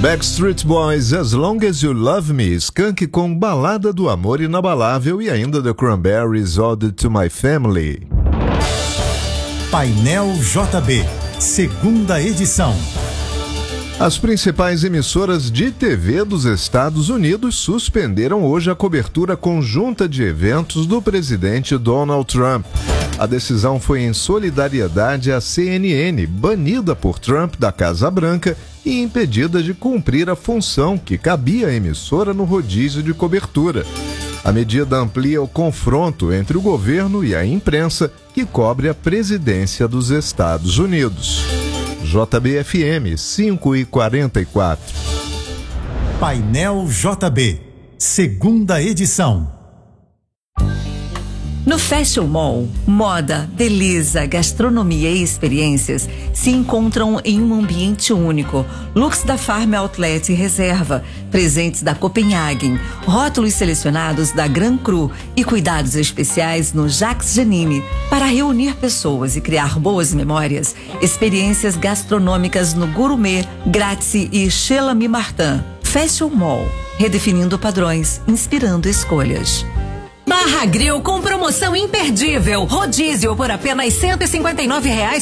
Backstreet Boys, As Long As You Love Me, Skank com Balada do Amor Inabalável e ainda The Cranberries, Ode to My Family. Painel JB, segunda edição. As principais emissoras de TV dos Estados Unidos suspenderam hoje a cobertura conjunta de eventos do presidente Donald Trump. A decisão foi em solidariedade à CNN, banida por Trump da Casa Branca e impedida de cumprir a função que cabia à emissora no rodízio de cobertura. A medida amplia o confronto entre o governo e a imprensa que cobre a presidência dos Estados Unidos. JBFM 5h44. Painel JB, segunda edição. No Fashion Mall, moda, beleza, gastronomia e experiências se encontram em um ambiente único. Looks da Farm Outlet e Reserva, presentes da Copenhagen, rótulos selecionados da Grand Cru e cuidados especiais no Jacques Janine para reunir pessoas e criar boas memórias. Experiências gastronômicas no Gourmet, Grazie e Chez L'Ami Martin. Fashion Mall, redefinindo padrões, inspirando escolhas. Barra Grill com promoção imperdível. Rodízio por apenas R$ 159